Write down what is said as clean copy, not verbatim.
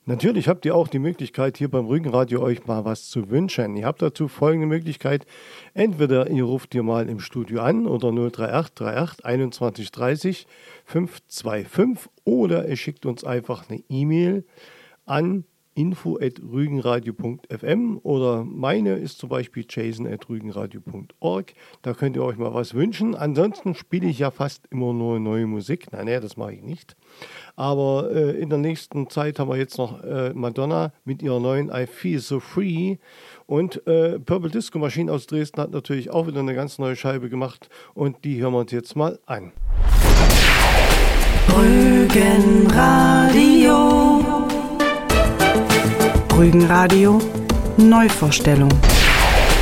Natürlich habt ihr auch die Möglichkeit, hier beim Rügenradio euch mal was zu wünschen. Ihr habt dazu folgende Möglichkeit. Entweder ihr ruft hier mal im Studio an oder 038 38 21 30 525 oder ihr schickt uns einfach eine E-Mail an info@rügenradio.fm oder meine ist zum Beispiel jason@rügenradio.org. Da könnt ihr euch mal was wünschen. Ansonsten spiele ich ja fast immer nur neue Musik. Nein, das mache ich nicht. Aber in der nächsten Zeit haben wir jetzt noch Madonna mit ihrer neuen I Feel So Free. Und Purple Disco Machine aus Dresden hat natürlich auch wieder eine ganz neue Scheibe gemacht. Und die hören wir uns jetzt mal an. Rügenradio Rügenradio Neuvorstellung.